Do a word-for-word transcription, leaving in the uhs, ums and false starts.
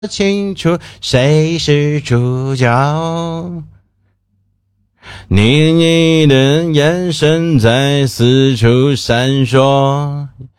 清楚谁是主角。你你的眼神在四处闪烁，